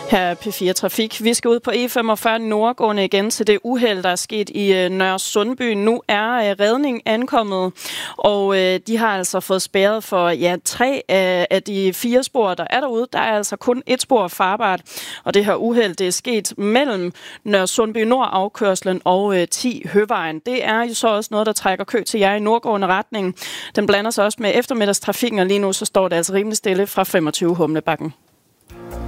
Her er P4 Trafik. Vi skal ud på E45 nordgående igen til det uheld, der er sket i Nørresundby. Nu er redning ankommet, og de har altså fået spærret for 3 af de 4 spor, der er derude. Der er altså kun et spor farbart, og det her uheld, det er sket mellem Nørresundby Nord afkørslen og 10 Høvejen. Det er jo så også noget, der trækker kø til jer i nordgående retning. Den blander sig også med eftermiddagstrafikken, og lige nu så står det altså rimelig stille fra 25 Humlebakken.